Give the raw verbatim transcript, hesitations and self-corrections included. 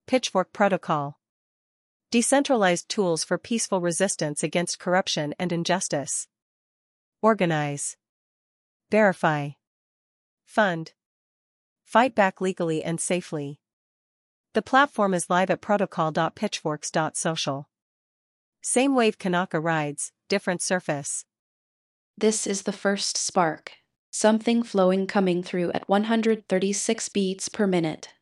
Pitchfork Protocol. Decentralized tools for peaceful resistance against corruption and injustice. Organize. Verify. Fund. Fight back legally and safely. The platform is live at protocol dot pitchforks dot social. Same wave Kanaka rides, different surface. This is the first spark. Something flowing coming through at one hundred thirty-six beats per minute.